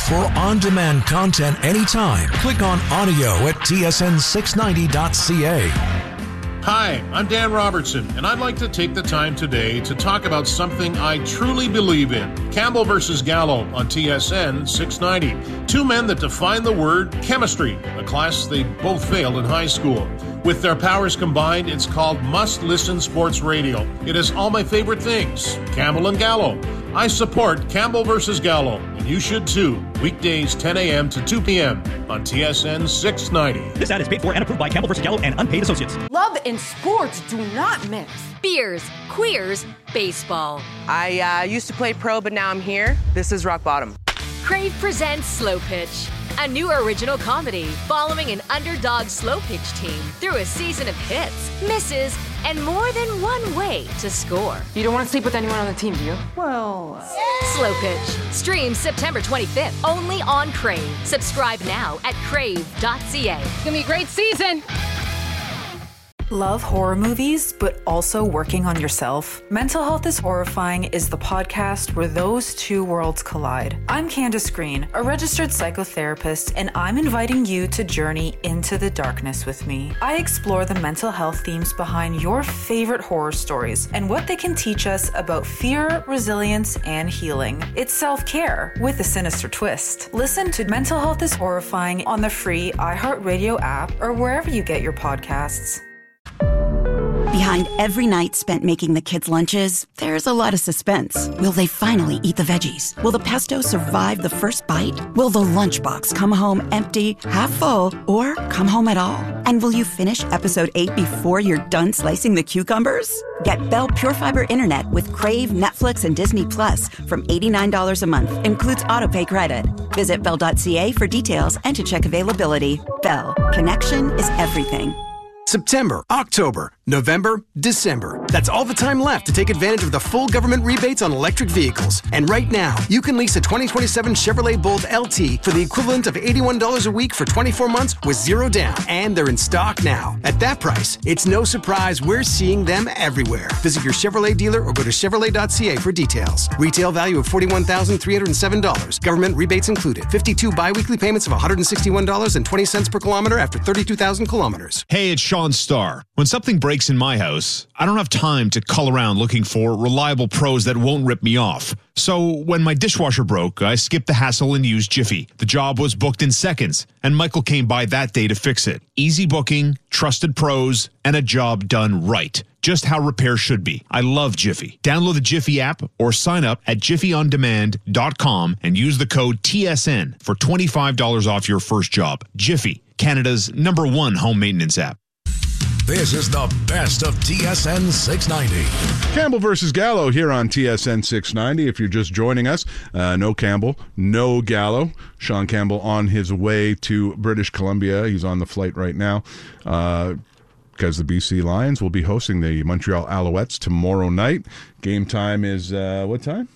For on-demand content anytime, click on audio at tsn690.ca. Hi, I'm Dan Robertson, and I'd like to take the time today to talk about something I truly believe in. Campbell versus Gallo on TSN 690. Two men that define the word chemistry, a class they both failed in high school. With their powers combined, it's called must-listen sports radio. It is all my favorite things. Campbell and Gallo. I support Campbell versus Gallo, and you should too. Weekdays 10 a.m. to 2 p.m. on TSN 690. This ad is paid for and approved by Campbell vs. Gallo and unpaid associates. Love and sports do not mix. Beers, queers, baseball. I used to play pro, but now I'm here. This is rock bottom. Crave presents Slow Pitch, a new original comedy following an underdog slow pitch team through a season of hits, misses, and more than one way to score. You don't want to sleep with anyone on the team, do you? Well... Slow Pitch. Streams September 25th, only on Crave. Subscribe now at crave.ca. It's gonna be a great season! Love horror movies, but also working on yourself? Mental Health is Horrifying is the podcast where those two worlds collide. I'm Candace Green, a registered psychotherapist, and I'm inviting you to journey into the darkness with me. I explore the mental health themes behind your favorite horror stories and what they can teach us about fear, resilience, and healing. It's self-care with a sinister twist. Listen to Mental Health is Horrifying on the free iHeartRadio app or wherever you get your podcasts. Behind every night spent making the kids' lunches, there's a lot of suspense. Will they finally eat the veggies? Will the pesto survive the first bite? Will the lunchbox come home empty, half full, or come home at all? And will you finish episode 8 before you're done slicing the cucumbers? Get Bell Pure Fiber Internet with Crave, Netflix, and Disney Plus from $89 a month. Includes autopay credit. Visit bell.ca for details and to check availability. Bell. Connection is everything. September, October, November, December. That's all the time left to take advantage of the full government rebates on electric vehicles. And right now, you can lease a 2027 Chevrolet Bolt LT for the equivalent of $81 a week for 24 months with zero down. And they're in stock now. At that price, it's no surprise we're seeing them everywhere. Visit your Chevrolet dealer or go to Chevrolet.ca for details. Retail value of $41,307. Government rebates included. 52 bi-weekly payments of $161.20 per kilometer after 32,000 kilometers. Hey, it's Sean Starr. When something breaks in my house, I don't have time to cull around looking for reliable pros that won't rip me off. So when my dishwasher broke, I skipped the hassle and used Jiffy. The job was booked in seconds, and Michael came by that day to fix it. Easy booking, trusted pros, and a job done right. Just how repair should be. I love Jiffy. Download the Jiffy app or sign up at jiffyondemand.com and use the code TSN for $25 off your first job. Jiffy, Canada's #1 home maintenance app. This is the best of TSN 690. Campbell versus Gallo here on TSN 690. If you're just joining us, no Campbell, no Gallo. Sean Campbell on his way to British Columbia. He's on the flight right now because the BC Lions will be hosting the Montreal Alouettes tomorrow night. Game time is what time?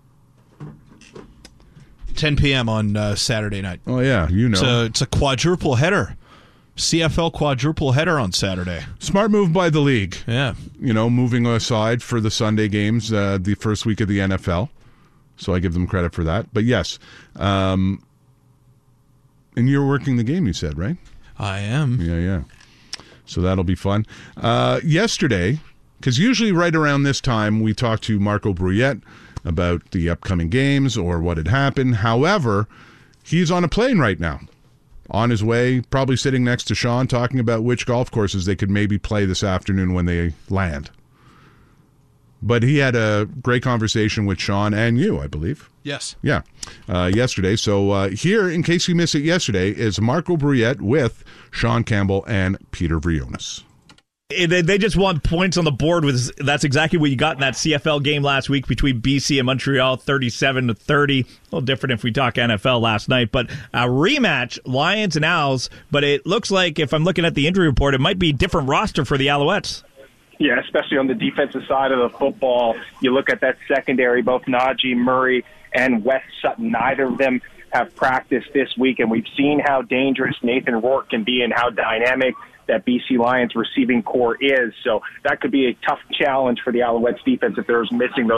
10 p.m. on Saturday night. Oh, yeah, you know. It's a quadruple header. CFL quadruple header on Saturday. Smart move by the league. Yeah. You know, moving aside for the Sunday games, the first week of the NFL. So I give them credit for that. But yes. And you're working the game, you said, right? I am. Yeah. So that'll be fun. Yesterday, because usually right around this time, we talk to Marco Bruyette about the upcoming games or what had happened. However, he's on a plane right now. On his way, probably sitting next to Sean, talking about which golf courses they could maybe play this afternoon when they land. But he had a great conversation with Sean and you, I believe. Yes. Yeah, yesterday. So here, in case you missed it yesterday, is Marco Bruyette with Sean Campbell and Peter Vrionis. They just want points on the board. That's exactly what you got in that CFL game last week between BC and Montreal, 37-30. A little different if we talk NFL last night, but a rematch, Lions and Owls. But it looks like, if I'm looking at the injury report, it might be a different roster for the Alouettes. Yeah, especially on the defensive side of the football. You look at that secondary, both Najee Murray and Wes Sutton. Neither of them have practiced this week, and we've seen how dangerous Nathan Rourke can be and how dynamic that BC Lions receiving core is. So that could be a tough challenge for the Alouettes defense if they're missing those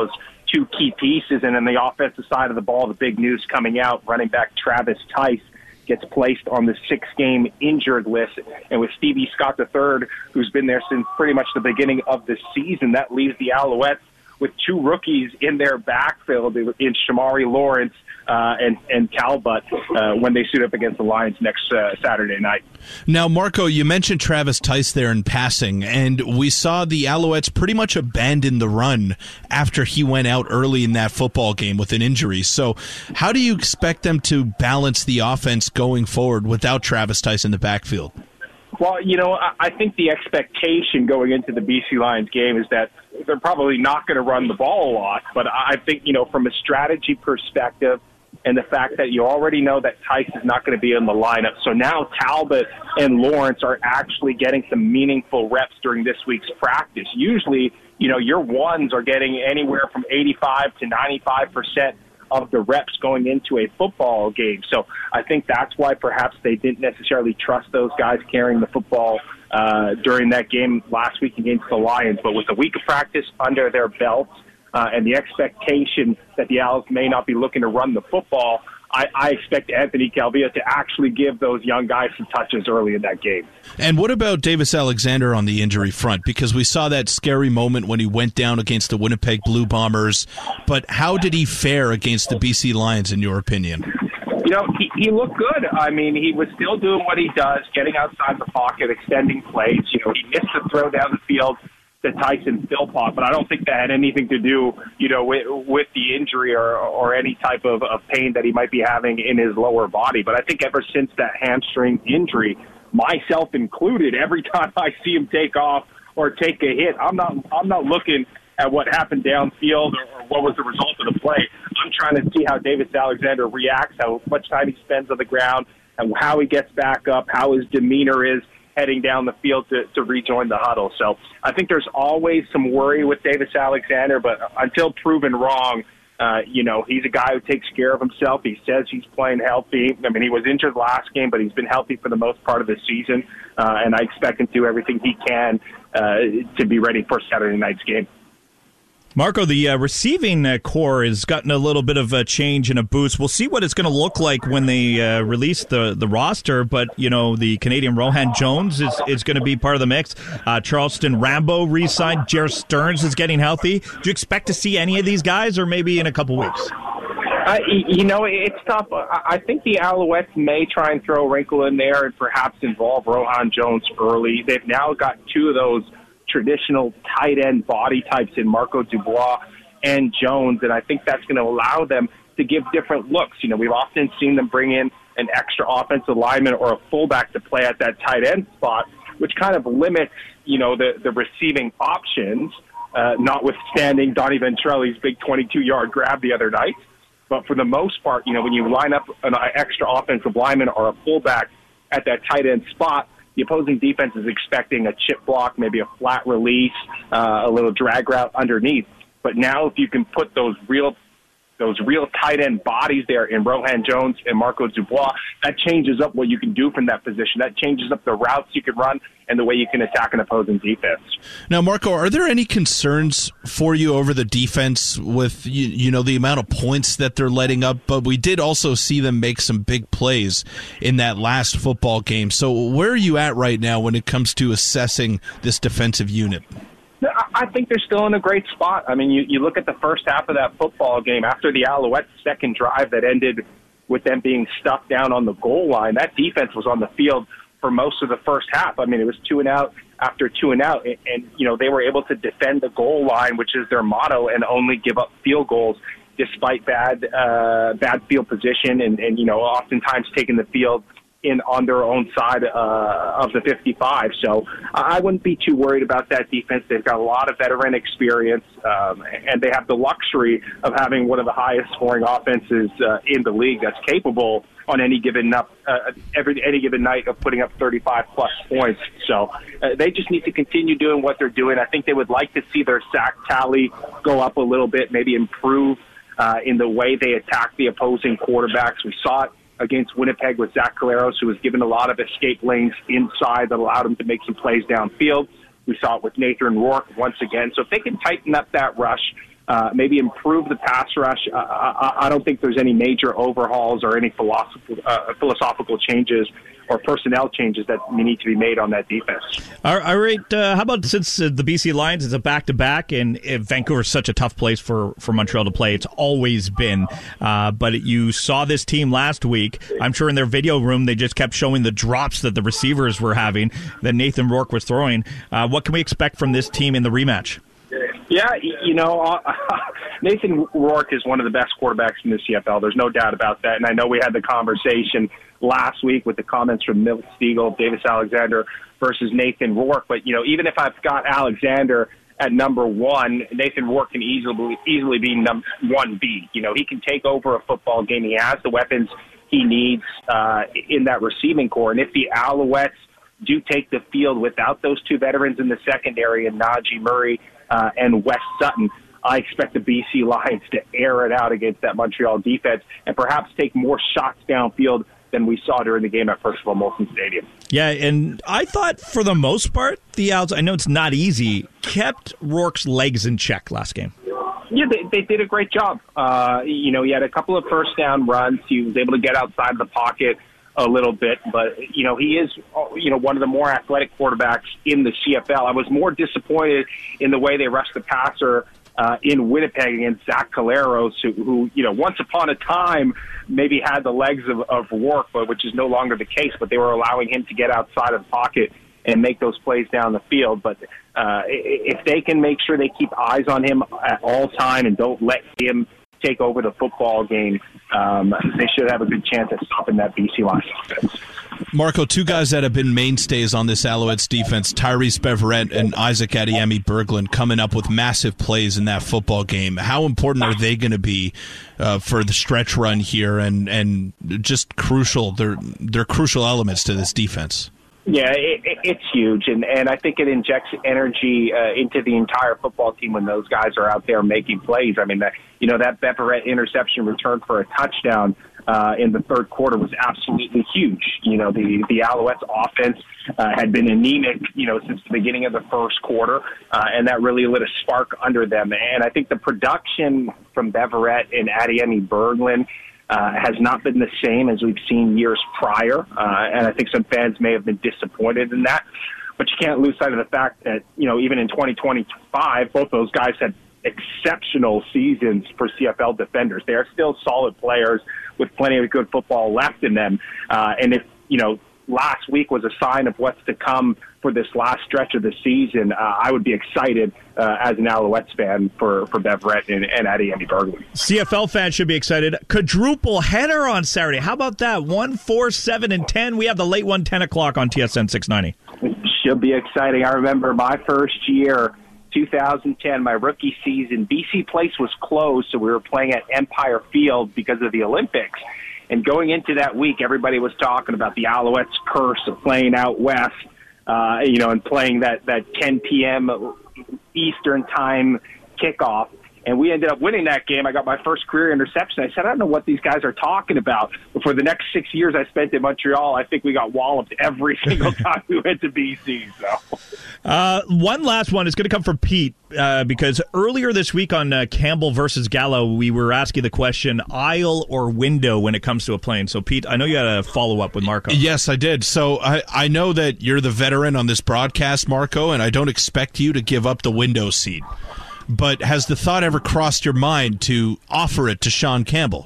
two key pieces. And on the offensive side of the ball, the big news coming out, running back Travis Tice gets placed on the 6-game injured list. And with Stevie Scott III, who's been there since pretty much the beginning of the season, that leaves the Alouettes with two rookies in their backfield in Shamari Lawrence and Talbot when they suit up against the Lions next Saturday night. Now, Marco, you mentioned Travis Tice there in passing, and we saw the Alouettes pretty much abandon the run after he went out early in that football game with an injury. So how do you expect them to balance the offense going forward without Travis Tice in the backfield? Well, I think the expectation going into the BC Lions game is that they're probably not going to run the ball a lot. But I think, from a strategy perspective and the fact that you already know that Tice is not going to be in the lineup. So now Talbot and Lawrence are actually getting some meaningful reps during this week's practice. Usually, your ones are getting anywhere from 85 to 95% of the reps going into a football game. So I think that's why perhaps they didn't necessarily trust those guys carrying the football during that game last week against the Lions. But with a week of practice under their belts and the expectation that the Owls may not be looking to run the football, I expect Anthony Calvillo to actually give those young guys some touches early in that game. And what about Davis Alexander on the injury front? Because we saw that scary moment when he went down against the Winnipeg Blue Bombers. But how did he fare against the BC Lions, in your opinion? He looked good. I mean, he was still doing what he does, getting outside the pocket, extending plays. He missed the throw down the field to Tyson Philpott, but I don't think that had anything to do, with the injury or any type of pain that he might be having in his lower body. But I think ever since that hamstring injury, myself included, every time I see him take off or take a hit, I'm not looking at what happened downfield or what was the result of the play. I'm trying to see how Davis Alexander reacts, how much time he spends on the ground, and how he gets back up, how his demeanor is heading down the field to rejoin the huddle. So I think there's always some worry with Davis Alexander, but until proven wrong, he's a guy who takes care of himself. He says he's playing healthy. I mean, he was injured last game, but he's been healthy for the most part of the season, and I expect him to do everything he can to be ready for Saturday night's game. Marco, the receiving core has gotten a little bit of a change and a boost. We'll see what it's going to look like when they release the roster, but, the Canadian Rohan Jones is going to be part of the mix. Charleston Rambo re-signed. Jer Stearns is getting healthy. Do you expect to see any of these guys, or maybe in a couple weeks? It's tough. I think the Alouettes may try and throw a wrinkle in there and perhaps involve Rohan Jones early. They've now got two of those traditional tight end body types in Marco Dubois and Jones, and I think that's going to allow them to give different looks. We've often seen them bring in an extra offensive lineman or a fullback to play at that tight end spot, which kind of limits, the receiving options, notwithstanding Donnie Ventrelli's big 22-yard grab the other night. But for the most part, when you line up an extra offensive lineman or a fullback at that tight end spot, the opposing defense is expecting a chip block, maybe a flat release, a little drag route underneath. But now if you can put those real tight end bodies there in Rohan Jones and Marco Dubois, that changes up what you can do from that position. That changes up the routes you can run and the way you can attack an opposing defense. Now, Marco, are there any concerns for you over the defense with the amount of points that they're letting up? But we did also see them make some big plays in that last football game. So where are you at right now when it comes to assessing this defensive unit? I think they're still in a great spot. I mean, you look at the first half of that football game after the Alouettes' second drive that ended with them being stuck down on the goal line. That defense was on the field for most of the first half. I mean, it was 2-and-out after 2-and-out, and they were able to defend the goal line, which is their motto, and only give up field goals despite bad field position and oftentimes taking the field on their own side of the 55. So I wouldn't be too worried about that defense. They've got a lot of veteran experience, and they have the luxury of having one of the highest scoring offenses in the league that's capable on any given night of putting up 35-plus points. So they just need to continue doing what they're doing. I think they would like to see their sack tally go up a little bit, maybe improve in the way they attack the opposing quarterbacks. We saw it against Winnipeg with Zach Caleros, who was given a lot of escape lanes inside that allowed him to make some plays downfield. We saw it with Nathan Rourke once again. So if they can tighten up that rush, maybe improve the pass rush. I don't think there's any major overhauls or any philosophical changes or personnel changes that need to be made on that defense. All right. How about since the BC Lions is a back-to-back, and Vancouver's such a tough place for Montreal to play, it's always been. But you saw this team last week. I'm sure in their video room they just kept showing the drops that the receivers were having, that Nathan Rourke was throwing. What can we expect from this team in the rematch? Yeah, Nathan Rourke is one of the best quarterbacks in the CFL. There's no doubt about that. And I know we had the conversation last week with the comments from Milt Stegall, Davis Alexander versus Nathan Rourke. But, even if I've got Alexander at number one, Nathan Rourke can easily be 1B. He can take over a football game. He has the weapons he needs in that receiving core. And if the Alouettes do take the field without those two veterans in the secondary and Najee Murray and Wes Sutton, I expect the BC Lions to air it out against that Montreal defense and perhaps take more shots downfield than we saw during the game at Percival Molson Stadium. Yeah, and I thought for the most part, the Owls, I know it's not easy, kept Rourke's legs in check last game. Yeah, they did a great job. He had a couple of first down runs. He was able to get outside of the pocket a little bit, but he is one of the more athletic quarterbacks in the CFL. I was more disappointed in the way they rushed the passer in Winnipeg against Zach Caleros, who once upon a time maybe had the legs of Rourke, but which is no longer the case. But they were allowing him to get outside of the pocket and make those plays down the field. But if they can make sure they keep eyes on him at all time and don't let him take over the football game, they should have a good chance at stopping that BC Lions offense. Marco, two guys that have been mainstays on this Alouettes defense, Tyrese Beverette and Isaac Adeyemi-Berglund, coming up with massive plays in that football game. How important are they going to be for the stretch run here, and just crucial? They're crucial elements to this defense. Yeah, it's huge, and I think it injects energy into the entire football team when those guys are out there making plays. I mean, that Beverette interception return for a touchdown in the third quarter was absolutely huge. The Alouettes offense had been anemic, since the beginning of the first quarter, and that really lit a spark under them. And I think the production from Beverette and Adeyemi-Berglund has not been the same as we've seen years prior, and I think some fans may have been disappointed in that. But you can't lose sight of the fact that, even in 2025, both those guys had exceptional seasons for CFL defenders. They are still solid players with plenty of good football left in them. And if, last week was a sign of what's to come for this last stretch of the season, I would be excited as an Alouettes fan for Beverette and Adeyemi-Berglund. CFL fans should be excited. Quadruple header on Saturday. How about that? 1, 4, 7, and 10. We have the late one, 10 o'clock on TSN 690. It should be exciting. I remember my first year, 2010, my rookie season, BC Place was closed, so we were playing at Empire Field because of the Olympics. And going into that week, everybody was talking about the Alouettes' curse of playing out west, and playing that 10 p.m. Eastern time kickoff. And we ended up winning that game. I got my first career interception. I said, I don't know what these guys are talking about. But for the next 6 years I spent in Montreal, I think we got walloped every single time we went to BC. So, one last one is going to come from Pete, because earlier this week on Campbell versus Gallo, we were asking the question, aisle or window when it comes to a plane. So, Pete, I know you had a follow-up with Marco. Yes, I did. So I know that you're the veteran on this broadcast, Marco, and I don't expect you to give up the window seat. But has the thought ever crossed your mind to offer it to Sean Campbell?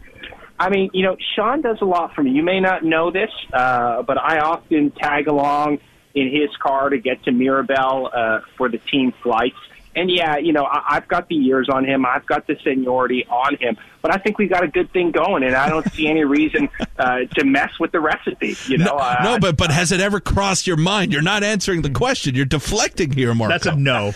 I mean, Sean does a lot for me. You may not know this, but I often tag along in his car to get to Mirabel for the team flights. And, yeah, I've got the years on him. I've got the seniority on him. But I think we got a good thing going, and I don't see any reason to mess with the recipe. No, but has it ever crossed your mind? You're not answering the question. You're deflecting here, Marco. That's a no.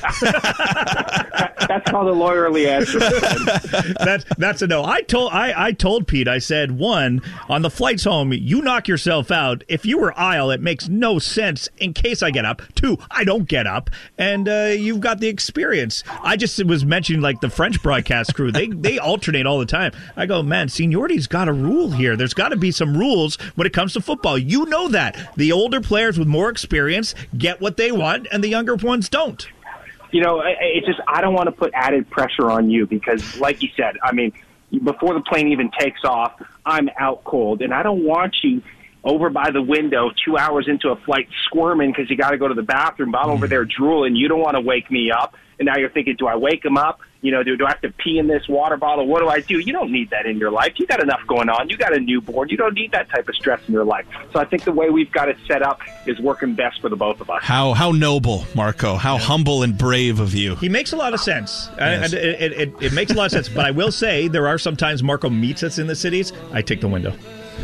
That's called a lawyerly answer. That's a no. I told Pete, I said, one, on the flights home, you knock yourself out. If you were aisle, it makes no sense in case I get up. Two, I don't get up, and you've got the experience. I just was mentioning like the French broadcast crew. They alternate all the time. I go, man, seniority's got a rule here. There's got to be some rules when it comes to football. You know that. The older players with more experience get what they want, and the younger ones don't. it's just I don't want to put added pressure on you because, like you said, I mean, before the plane even takes off, I'm out cold, and I don't want you over by the window 2 hours into a flight squirming because you got to go to the bathroom, but I'm over there drooling. You don't want to wake me up. And now you're thinking, do I wake him up? Do I have to pee in this water bottle? What do I do? You don't need that in your life. You got enough going on. You got a newborn. You don't need that type of stress in your life. So I think the way we've got it set up is working best for the both of us. How noble, Marco. How humble and brave of you. He makes a lot of sense. Yes. It makes a lot of sense. But I will say there are some times Marco meets us in the cities. I take the window.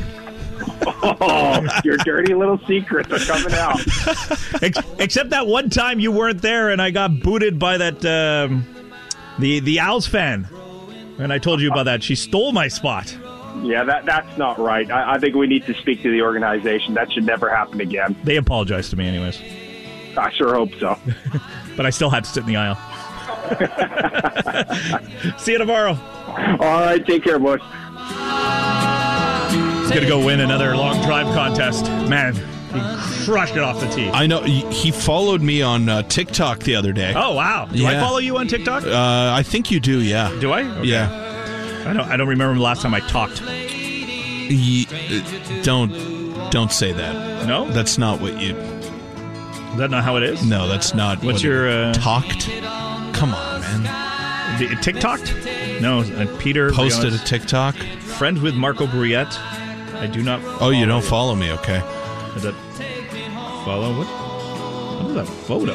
Oh, your dirty little secrets are coming out. Except that one time you weren't there and I got booted by that the Owls fan. And I told you about that. She stole my spot. Yeah, that's not right. I think we need to speak to the organization. That should never happen again. They apologized to me anyways. I sure hope so. But I still had to sit in the aisle. See you tomorrow. All right, take care, boys. He's going to go win another long drive contest. Man, he crushed it off the tee. I know. He followed me on TikTok the other day. Oh, wow. Do I follow you on TikTok? I think you do, yeah. Do I? Okay. Yeah. I don't remember the last time I talked. Don't say that. No? That's not what you... Is that not how it is? No, that's not What's your... Talked? Come on, man. TikToked? No, Peter... Posted a TikTok? Friends with Marco Bruyette. I do not... Oh, you don't follow me, okay. Is that... Follow? What is that photo?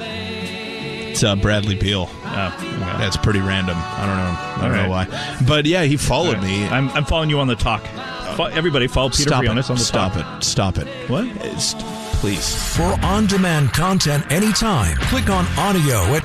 It's Bradley Beal. Oh, okay. That's pretty random. I don't know why. But yeah, he followed me. I'm following you on the talk. Everybody follow Peter Briones on the talk. Stop it. What? Please. For on-demand content anytime, click on audio at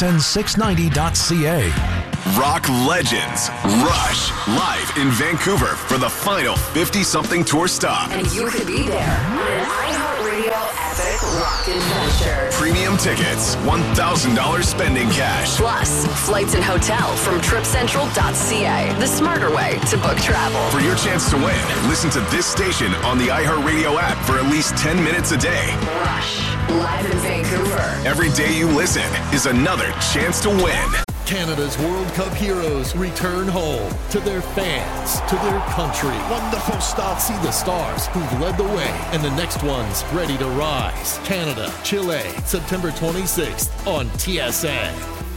tsn690.ca. Rock legends Rush live in Vancouver for the final 50-something tour stop. And you could be there on an iHeartRadio epic rock adventure. Premium tickets, $1,000 spending cash. Plus, flights and hotel from TripCentral.ca. The smarter way to book travel. For your chance to win, listen to this station on the iHeartRadio app for at least 10 minutes a day. Rush, live in Vancouver. Every day you listen is another chance to win. Canada's World Cup heroes return home to their fans, to their country. Wonderful stuff. See the stars who've led the way and the next ones ready to rise. Canada, Chile, September 26th on TSN.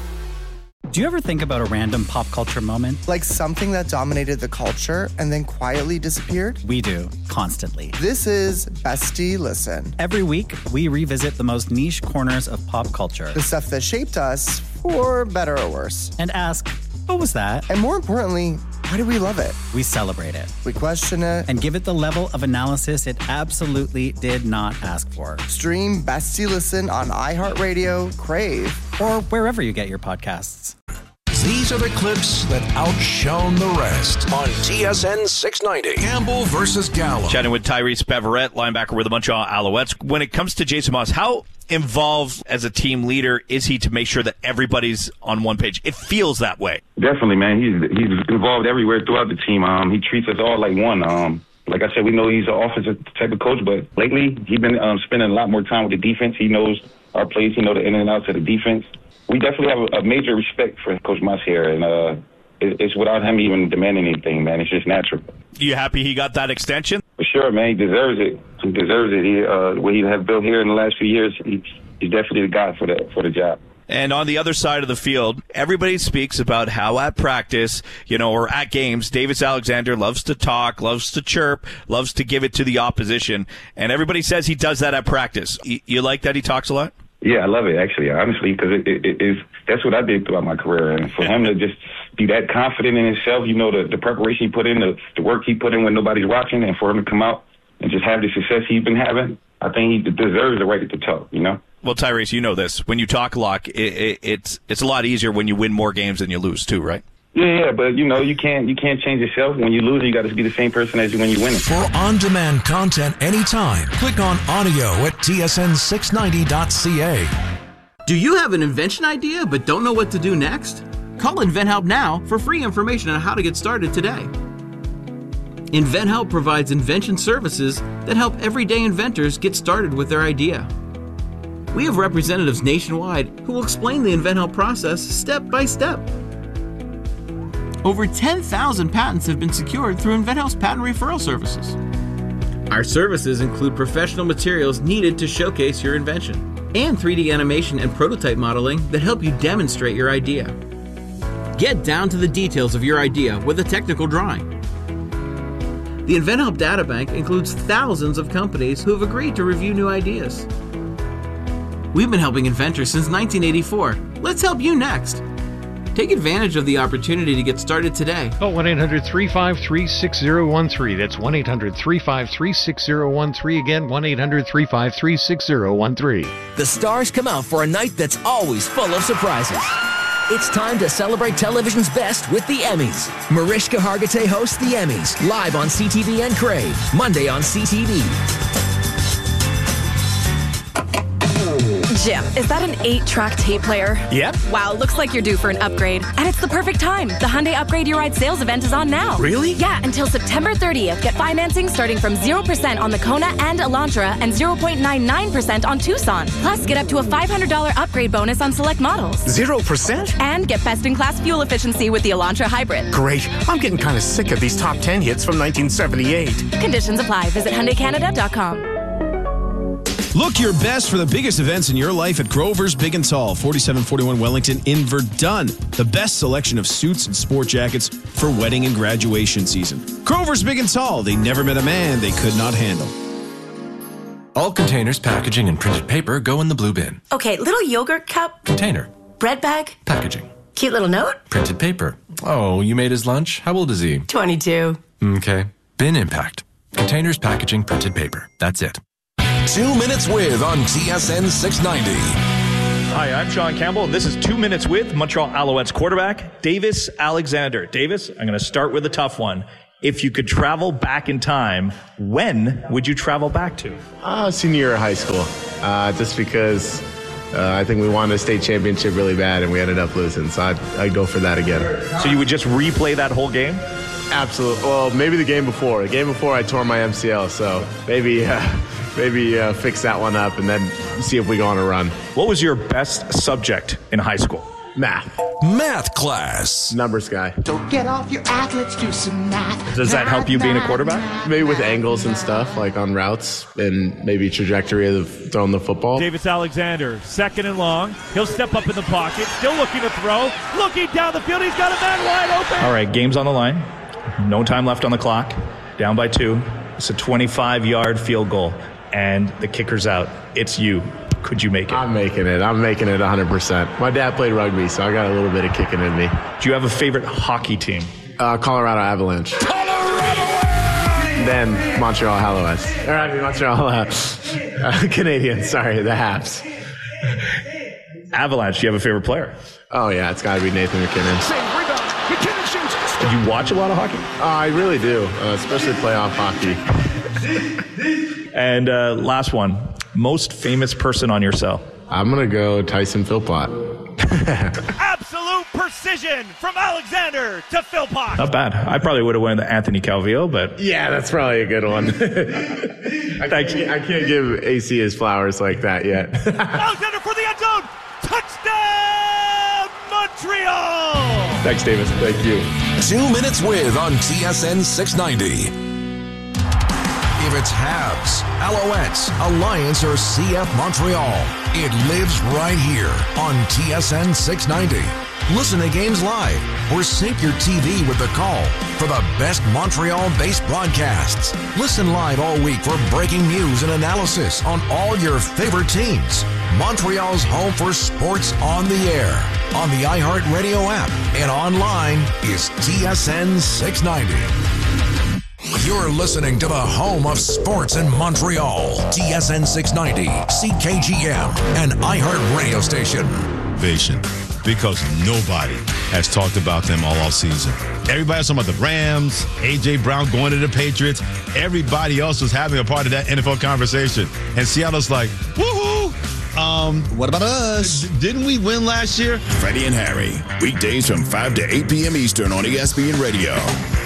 Do you ever think about a random pop culture moment? Like something that dominated the culture and then quietly disappeared? We do, constantly. This is Bestie Listen. Every week, we revisit the most niche corners of pop culture. The stuff that shaped us, for better or worse. And ask, what was that? And more importantly, why do we love it? We celebrate it. We question it. And give it the level of analysis it absolutely did not ask for. Stream Bestie Listen on iHeartRadio, Crave, or wherever you get your podcasts. These are the clips that outshone the rest on TSN 690. Campbell versus Gallo. Chatting with Tyrese Beverette, linebacker with a bunch of Alouettes. When it comes to Jason Maas, how involved as a team leader is he to make sure that everybody's on one page? It feels that way. Definitely, man. He's involved everywhere throughout the team. He treats us all like one. Like I said, we know he's an offensive type of coach, but lately he's been spending a lot more time with the defense. He knows our plays. He knows the in and outs of the defense. We definitely have a major respect for Coach Maas here, and it's without him even demanding anything, man. It's just natural. You happy he got that extension? For sure, man. He deserves it. He deserves it. What he has built here in the last few years, he's definitely the guy for the job. And on the other side of the field, everybody speaks about how at practice, or at games, Davis Alexander loves to talk, loves to chirp, loves to give it to the opposition. And everybody says he does that at practice. You like that he talks a lot? Yeah, I love it, actually, honestly, because that's what I did throughout my career. And for him to just be that confident in himself, the preparation he put in, the work he put in when nobody's watching, and for him to come out and just have the success he's been having, I think he deserves the right to talk, Well, Tyrese, you know this. When you talk a lot, it's a lot easier when you win more games than you lose, too, right? Yeah, but you can't change yourself. When you lose, you got to be the same person as when you win it. For on-demand content anytime, click on audio at tsn690.ca. Do you have an invention idea but don't know what to do next? Call InventHelp now for free information on how to get started today. InventHelp provides invention services that help everyday inventors get started with their idea. We have representatives nationwide who will explain the InventHelp process step by step. Over 10,000 patents have been secured through InventHelp's patent referral services. Our services include professional materials needed to showcase your invention, and 3D animation and prototype modeling that help you demonstrate your idea. Get down to the details of your idea with a technical drawing. The InventHelp Databank includes thousands of companies who have agreed to review new ideas. We've been helping inventors since 1984. Let's help you next. Take advantage of the opportunity to get started today. Call 1-800-353-6013. That's 1-800-353-6013. Again, 1-800-353-6013. The stars come out for a night that's always full of surprises. It's time to celebrate television's best with the Emmys. Mariska Hargitay hosts the Emmys, live on CTV and Crave, Monday on CTV. Jim, is that an 8-track tape player? Yep. Wow, looks like you're due for an upgrade. And it's the perfect time. The Hyundai Upgrade Your Ride sales event is on now. Really? Yeah, until September 30th. Get financing starting from 0% on the Kona and Elantra and 0.99% on Tucson. Plus, get up to a $500 upgrade bonus on select models. 0%? And get best-in-class fuel efficiency with the Elantra Hybrid. Great. I'm getting kind of sick of these top 10 hits from 1978. Conditions apply. Visit HyundaiCanada.com. Look your best for the biggest events in your life at Grover's Big and Tall, 4741 Wellington in Verdun. The best selection of suits and sport jackets for wedding and graduation season. Grover's Big and Tall. They never met a man they could not handle. All containers, packaging, and printed paper go in the blue bin. Okay, little yogurt cup. Container. Bread bag. Packaging. Cute little note. Printed paper. Oh, you made his lunch? How old is he? 22. Okay. Bin impact. Containers, packaging, printed paper. That's it. 2 Minutes With on TSN 690. Hi, I'm Sean Campbell, and this is 2 Minutes With Montreal Alouettes quarterback, Davis Alexander. Davis, I'm going to start with a tough one. If you could travel back in time, when would you travel back to? Senior year of high school. Just because I think we won a state championship really bad, and we ended up losing. So I'd go for that again. So you would just replay that whole game? Absolutely. Well, maybe the game before. The game before I tore my MCL, so maybe fix that one up and then see if we go on a run. What was your best subject in high school? Math. Math class. Numbers guy. Don't get off your ass, let's do some math. Does that help you being a quarterback? Maybe with angles and stuff, like on routes and maybe trajectory of throwing the football. Davis Alexander, second and long. He'll step up in the pocket, still looking to throw. Looking down the field, he's got a man wide open. All right, game's on the line. No time left on the clock. Down by 2. It's a 25-yard field goal. And the kicker's out. It's you. Could you make it? I'm making it 100%. My dad played rugby, so I got a little bit of kicking in me. Do you have a favorite hockey team? Colorado Avalanche. Then Montreal Alouettes. Montreal Canadiens, sorry, the Habs. Avalanche, do you have a favorite player? Oh, yeah, it's got to be Nathan McKinnon. McKinnon shoots. Do you watch a lot of hockey? I really do, especially playoff hockey. And last one, most famous person on your cell? I'm going to go Tyson Philpott. Absolute precision from Alexander to Philpott. Not bad. I probably would have went to Anthony Calvillo, but... Yeah, that's probably a good one. I can't give AC his flowers like that yet. Alexander for the end zone. Touchdown, Montreal. Thanks, Davis. Thank you. 2 Minutes With on TSN 690. If it's Habs, Alouettes, Alliance, or CF Montreal, it lives right here on TSN 690. Listen to games live or sync your TV with the call for the best Montreal-based broadcasts. Listen live all week for breaking news and analysis on all your favorite teams. Montreal's home for sports on the air, on the iHeartRadio app, and online is TSN 690. You're listening to the home of sports in Montreal. TSN 690, CKGM, and iHeart Radio Station. Because nobody has talked about them all season. Everybody's talking about the Rams, A.J. Brown going to the Patriots. Everybody else was having a part of that NFL conversation. And Seattle's like, woohoo! What about us? Didn't we win last year? Freddie and Harry, weekdays from 5 to 8 p.m. Eastern on ESPN Radio.